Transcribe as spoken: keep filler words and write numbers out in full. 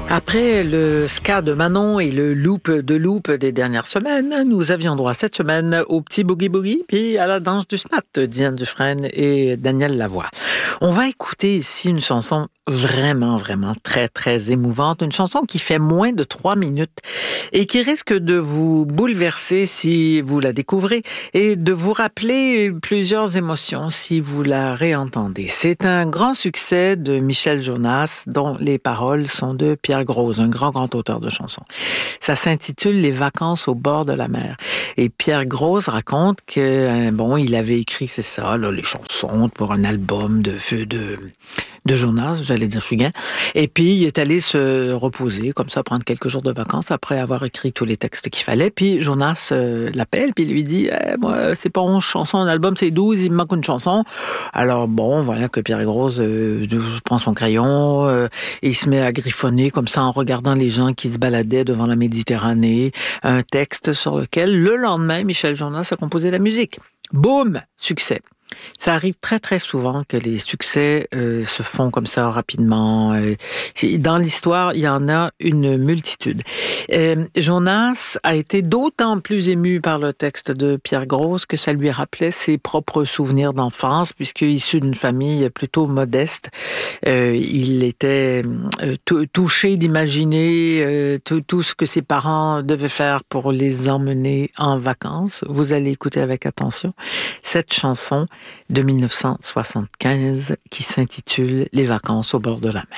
Après le ska de Manon et le loop de loop des dernières semaines, nous avions droit cette semaine au petit boogie boogie puis à la danse du smat de Diane Dufresne et Daniel Lavoie. On va écouter ici une chanson vraiment, vraiment très, très émouvante. Une chanson qui fait moins de trois minutes et qui risque de vous bouleverser si vous la découvrez et de vous rappeler plusieurs émotions si vous la réentendez. C'est un grand succès de Michel Jonas dont les paroles sont de Pierre Grosz, un grand, grand auteur de chansons. Ça s'intitule « Les vacances au bord de la mer ». Et Pierre Grosz raconte que, bon, il avait écrit, c'est ça, là, les chansons pour un album de, de, de Jonas, j'allais dire Fugain. Et puis, il est allé se reposer, comme ça, prendre quelques jours de vacances après avoir écrit tous les textes qu'il fallait. Puis Jonas euh, l'appelle, puis lui dit eh, « Moi, c'est pas onze chansons, un album, c'est douze, il me manque une chanson. » Alors, bon, voilà que Pierre Grosz euh, prend son crayon euh, et il se met à griffonner comme ça en regardant les gens qui se baladaient devant la Méditerranée. Un texte sur lequel, le lendemain, Michel Jonas a composé la musique. Boum! Succès. Ça arrive très, très souvent que les succès euh, se font comme ça rapidement. Euh, dans l'histoire, il y en a une multitude. Euh, Jonas a été d'autant plus ému par le texte de Pierre Grosz que ça lui rappelait ses propres souvenirs d'enfance, puisque issu d'une famille plutôt modeste, euh, il était euh, t- touché d'imaginer euh, t- tout ce que ses parents devaient faire pour les emmener en vacances. Vous allez écouter avec attention cette chanson de mille neuf cent soixante-quinze qui s'intitule « Les vacances au bord de la mer ».